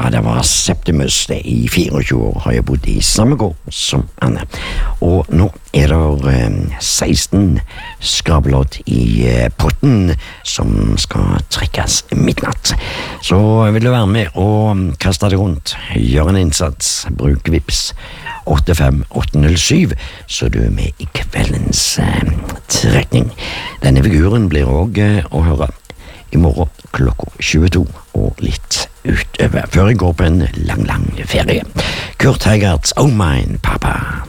det var Septimus. Det. I 24 år har jeg bodd i samme gård som Anne. Og nå er det 16 skrabelodd i potten som skal trekkes midnatt. Så vil du være med og kaste det rundt, gjør en innsats, bruk Vips 85807, så du er med i kveldens trekning. Denne figuren blir også å høre i morgen klokka 22 og litt utover, før jeg går på en lang ferie. Kurt Heigerts Oh Mine Papa.